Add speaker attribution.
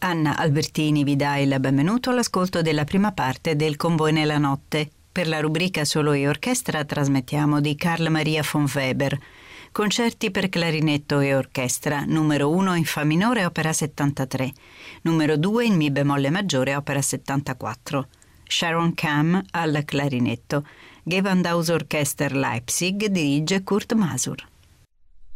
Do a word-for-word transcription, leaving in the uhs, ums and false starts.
Speaker 1: Anna Albertini vi dà il benvenuto all'ascolto della prima parte del Con voi nella notte. Per la rubrica Solo e Orchestra trasmettiamo di Carl Maria von Weber, concerti per clarinetto e orchestra, numero uno in Fa minore, opera settantatré, numero due in Mi bemolle maggiore, opera settantaquattro. Sharon Kamm al clarinetto. Gewandhaus Orchester Leipzig dirige Kurt Masur.